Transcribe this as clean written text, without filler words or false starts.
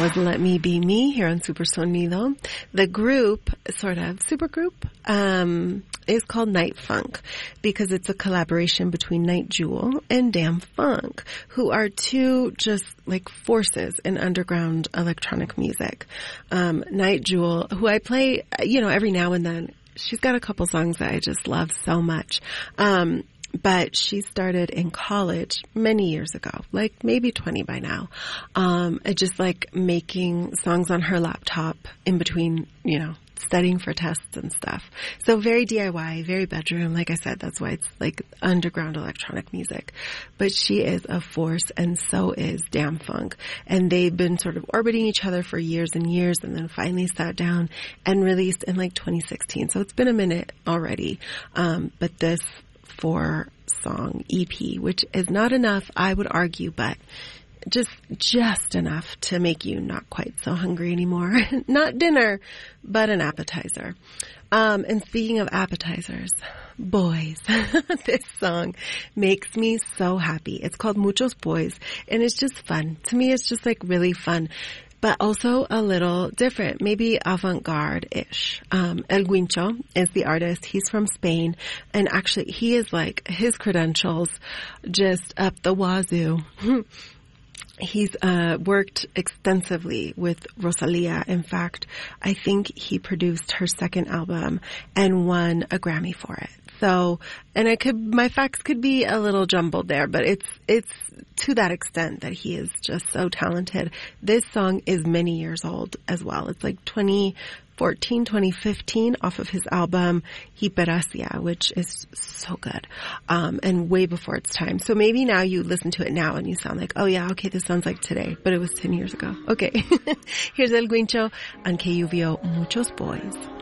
was Let Me Be Me here on Super Sonido. The group, sort of supergroup, is called Night Funk because it's a collaboration between Night Jewel and Damn Funk, who are two just like forces in underground electronic music. Night Jewel, who I play, every now and then. She's got a couple songs that I just love so much. But she started in college many years ago, like maybe 20 by now, just like making songs on her laptop in between, studying for tests and stuff. So very DIY, very bedroom. Like I said, that's why it's like underground electronic music. But she is a force, and so is Damn Funk. And they've been sort of orbiting each other for years and years, and then finally sat down and released in like 2016. So it's been a minute already. But this 4-song EP, which is not enough, I would argue, but just enough to make you not quite so hungry anymore. Not dinner, but an appetizer. And speaking of appetizers, boys, this song makes me so happy. It's called Muchos Boys, and it's just fun. To me, it's just like really fun, but also a little different, maybe avant-garde-ish. El Guincho is the artist. He's from Spain, and actually he is like, his credentials just up the wazoo. He's worked extensively with Rosalia. In fact, I think he produced her second album and won a Grammy for it. So, and my facts could be a little jumbled there, but it's to that extent that he is just so talented. This song is many years old as well. It's like 2014, 2015 off of his album Hiperasia, which is so good, and way before its time. So maybe now you listen to it now and you sound like, oh yeah, okay, this sounds like today, but it was 10 years ago. Okay. Here's El Guincho on KUVO, Muchos Boys.